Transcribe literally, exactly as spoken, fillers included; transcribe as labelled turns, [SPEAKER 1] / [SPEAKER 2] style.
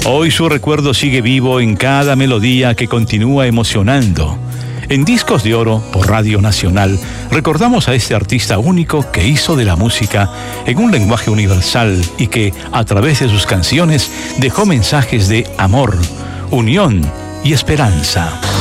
[SPEAKER 1] Hoy su recuerdo sigue vivo en cada melodía que continúa emocionando. En Discos de Oro, por Radio Nacional, recordamos a este artista único que hizo de la música en un lenguaje universal y que, a través de sus canciones, dejó mensajes de amor, unión y esperanza.